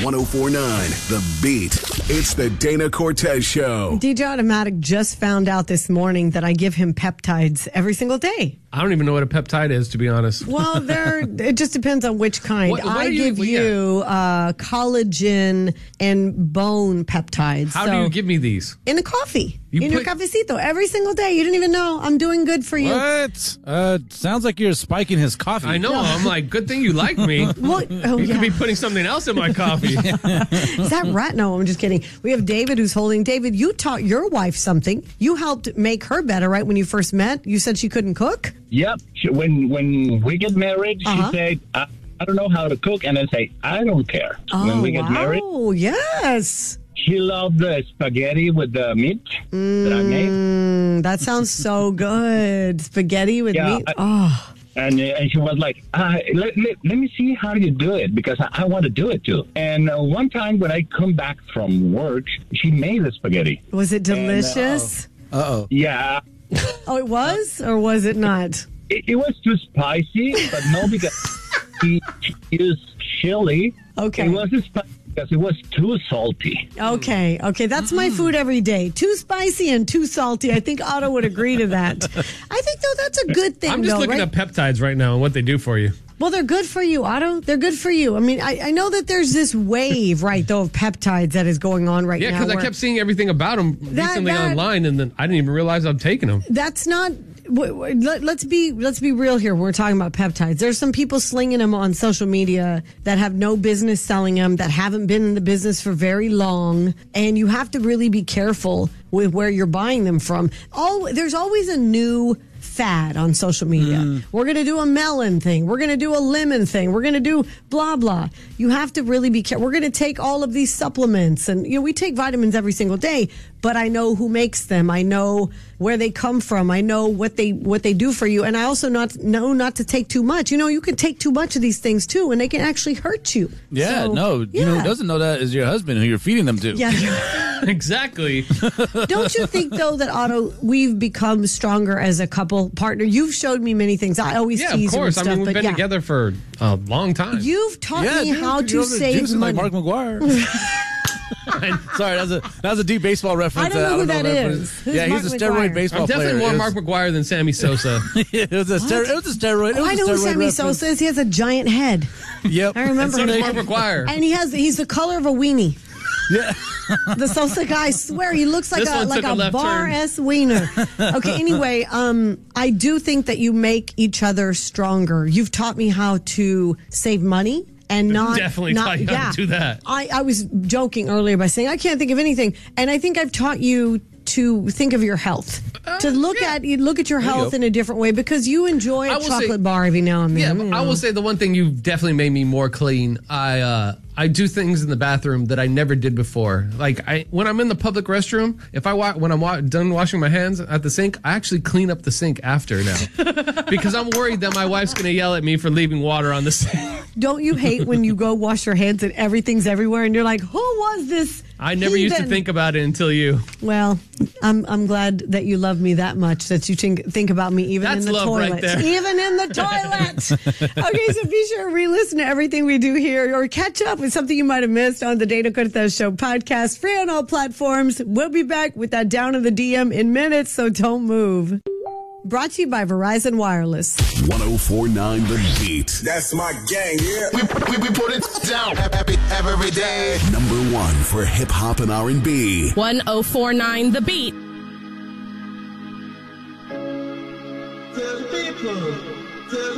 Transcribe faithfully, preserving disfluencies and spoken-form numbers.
one oh four point nine The Beat. It's the Dana Cortez Show. D J Automatic just found out this morning that I give him peptides every single day. I don't even know what a peptide is, to be honest. Well, there it just depends on which kind. What- what I are you- give well, you uh, collagen and bone peptides. How so, do you give me these? in a coffee? You in your put- cafecito every single day. You didn't even know. I'm doing good for you. What? Uh, sounds like you're spiking his coffee. I know. I'm like, good thing you like me. Well, oh, You yeah. could be putting something else in my coffee. Is that right? No, I'm just kidding. We have David who's holding. David, you taught your wife something. You helped make her better, right? When you first met, you said she couldn't cook. Yep. She, when when we get married, Uh-huh. she said, I, I don't know how to cook. And I say, I don't care. Oh, when we get wow. married, Yes. she loved the spaghetti with the meat that I made. Mm, that sounds so good. Spaghetti with Yeah, meat. I- Oh, And, uh, and she was like, uh, let, let, let me see how you do it because I, I want to do it too. And uh, one time when I come back from work, she made the spaghetti. was it delicious? Uh-oh. Yeah. Oh, it was? Or was it not? It, it was too spicy, but no, because she, she used chili. Okay. It wasn't spicy because it was too salty. Okay, okay. That's my food every day. Too spicy and too salty. I think Otto would agree to that. I think, though, that's a good thing, I'm just though, looking right? at peptides right now and what they do for you. Well, they're good for you, Otto. They're good for you. I mean, I, I know that there's this wave, right, though, of peptides that is going on right Yeah, now. because I where- kept seeing everything about them recently that- online, and then I didn't even realize I'm taking them. That's not. w- w- let- Let's be let's be real here. When we're talking about peptides. There's some people slinging them on social media that have no business selling them, that haven't been in the business for very long, and you have to really be careful with where you're buying them from. All there's always a new fad on social media. We're going to do a melon thing. We're going to do a lemon thing. We're going to do blah, blah. You have to really be careful. We're going to take all of these supplements and, you know, we take vitamins every single day, but I know who makes them. I know where they come from. I know what they, what they do for you. And I also not know not to take too much. You know, you can take too much of these things too, and they can actually hurt you. Yeah, So, no. You know yeah. who doesn't know that is your husband who you're feeding them to. Yeah. Exactly. Don't you think, though, that Otto, we've become stronger as a couple partner? You've showed me many things. I always Yeah, tease of course. you and I stuff, mean, we've but been yeah. together for a long time. You've taught Yeah, me dude, how you're to over there save juicing money. like Mark McGuire. Sorry, that was a that was a deep baseball reference. I don't know Uh, who that if is. it- Who's yeah, Mark he's a steroid McGuire? baseball I'm definitely player. more It Mark was- McGuire than Sammy Sosa. it was a steroid. It was a steroid. It Oh, was I a know who steroid Sammy reference. Sosa is. He has a giant head. Yep. I remember So him. does Mark McGuire. And he has he's the color of a weenie. Yeah. The Sosa guy, I swear, he looks like This a one like took a a left bar turn. S wiener. Okay, anyway, um, I do think that you make each other stronger. You've taught me how to save money. And not Definitely not, taught you how yeah. to do that. I, I was joking earlier by saying I can't think of anything, and I think I've taught you to think of your health, to look yeah. at you look at your you health go. in a different way because you enjoy I a will chocolate say- bar every now and Yeah, then. but you I know. will say the one thing you've definitely made me more clean. I uh, I do things in the bathroom that I never did before. Like I when I'm in the public restroom, if I wa- when I'm wa- done washing my hands at the sink, I actually clean up the sink after now because I'm worried that my wife's going to yell at me for leaving water on the sink. Don't you hate when you go wash your hands and everything's everywhere and you're like, who was this? I never used to heathen? think about it until you. Well, I'm I'm glad that you love me that much that you think think about me even That's in the love right toilet. there. Even in the toilet. Okay, so be sure to re-listen to everything we do here or catch up with something you might have missed on the Dana Cortez Show podcast, free on all platforms. We'll be back with that down in the D M in minutes, so don't move. Brought to you by Verizon Wireless. one oh four point nine The Beat. That's my gang, yeah. We, we, we put it down every, every day. Number one for hip hop and R and B. one oh four point nine The Beat. Tell the people. Tell